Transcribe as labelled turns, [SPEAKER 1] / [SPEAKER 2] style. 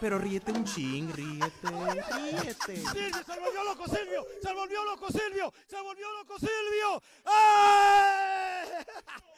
[SPEAKER 1] Pero ríete un ching, ríete, ríete.
[SPEAKER 2] ¡Silvio, se volvió loco Silvio! ¡Se volvió loco Silvio! ¡Se volvió loco Silvio! ¡Ay!